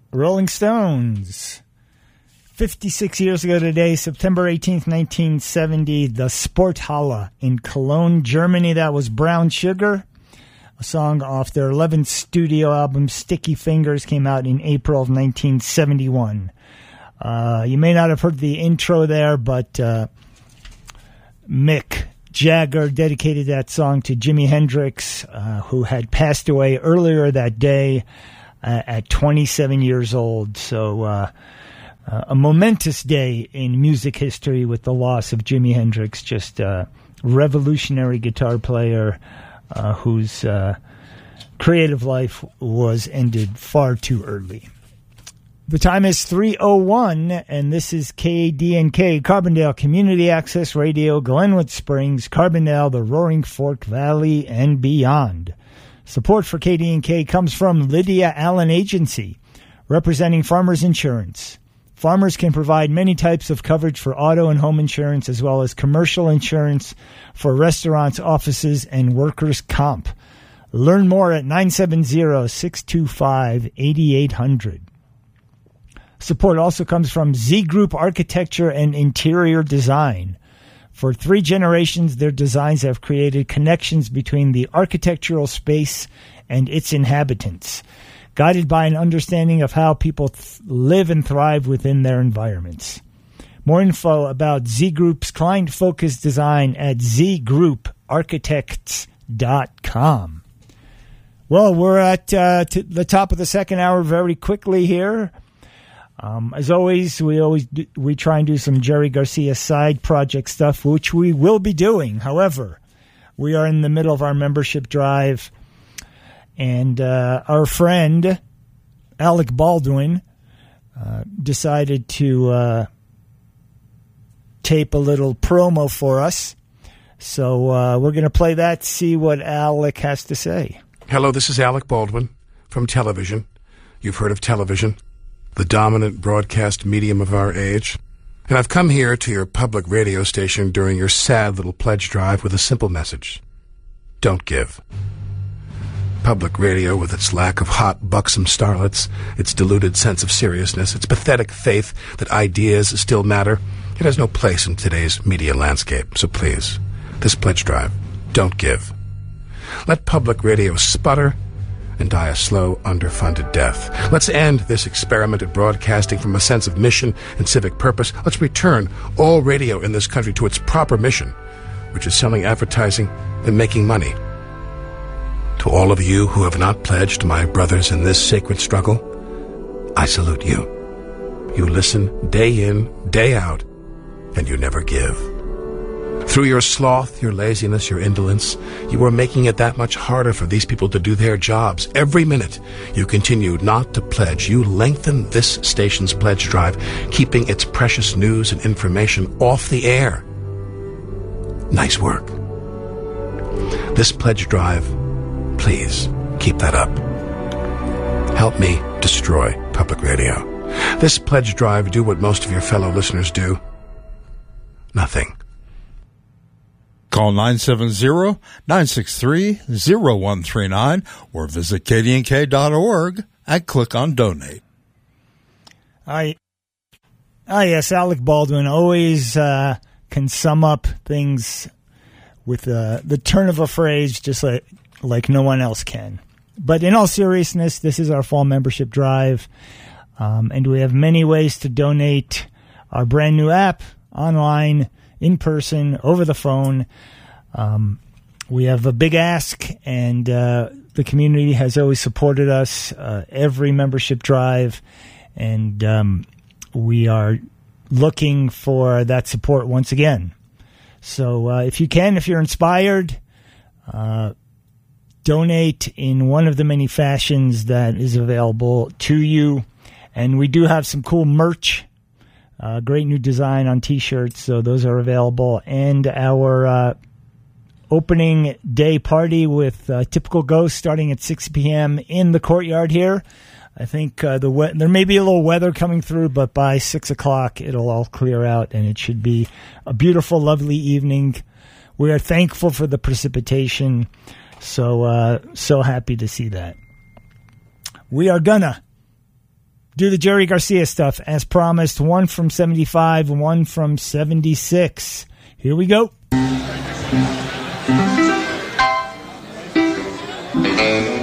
Rolling Stones. 56 years ago today, September 18th, 1970, the Sporthalle in Cologne, Germany. That was Brown Sugar, a song off their 11th studio album, Sticky Fingers, came out in April of 1971. You may not have heard the intro there, but Mick Jagger dedicated that song to Jimi Hendrix, who had passed away earlier that day at 27 years old. So a momentous day in music history with the loss of Jimi Hendrix, just a revolutionary guitar player whose creative life was ended far too early. The time is 3:01, and this is KDNK, Carbondale Community Access Radio, Glenwood Springs, Carbondale, the Roaring Fork Valley, and beyond. Support for KDNK comes from Lydia Allen Agency, representing Farmers Insurance. Farmers can provide many types of coverage for auto and home insurance, as well as commercial insurance for restaurants, offices, and workers' comp. Learn more at 970-625-8800. Support also comes from Z Group Architecture and Interior Design. For 3 generations, their designs have created connections between the architectural space and its inhabitants, guided by an understanding of how people live and thrive within their environments. More info about Z Group's client-focused design at zgrouparchitects.com. Well, we're at the top of the second hour very quickly here. As always, we try and do some Jerry Garcia side project stuff, which we will be doing. However, we are in the middle of our membership drive, and our friend Alec Baldwin decided to tape a little promo for us. So we're going to play that, see what Alec has to say. Hello, this is Alec Baldwin from television. You've heard of television, the dominant broadcast medium of our age. And I've come here to your public radio station during your sad little pledge drive with a simple message. Don't give. Public radio, with its lack of hot, buxom starlets, its diluted sense of seriousness, its pathetic faith that ideas still matter, it has no place in today's media landscape. So please, this pledge drive, don't give. Let public radio sputter and die a slow, underfunded death. Let's end this experiment at broadcasting from a sense of mission and civic purpose. Let's return all radio in this country to its proper mission, which is selling advertising and making money. To all of you who have not pledged, my brothers in this sacred struggle, I salute you. You listen day in, day out, and you never give. Through your sloth, your laziness, your indolence, you are making it that much harder for these people to do their jobs. Every minute you continue not to pledge, you lengthen this station's pledge drive, keeping its precious news and information off the air. Nice work. This pledge drive, please keep that up. Help me destroy public radio. This pledge drive, do what most of your fellow listeners do. Nothing. Call 970-963-0139 or visit kdnk.org and click on Donate. Yes, Alec Baldwin always can sum up things with the turn of a phrase just like no one else can. But in all seriousness, this is our fall membership drive, and we have many ways to donate. Our brand new app, online, in person, over the phone. We have a big ask, and the community has always supported us every membership drive, and we are looking for that support once again. So if you can, if you're inspired, donate in one of the many fashions that is available to you. And we do have some cool merch. Great new design on T-shirts, so those are available. And our opening day party with Typical Ghost starting at 6 p.m. in the courtyard here. I think there may be a little weather coming through, but by 6 o'clock it'll all clear out, and it should be a beautiful, lovely evening. We are thankful for the precipitation, so happy to see that. We are gonna do the Jerry Garcia stuff as promised. One from 75, one from 76. Here we go.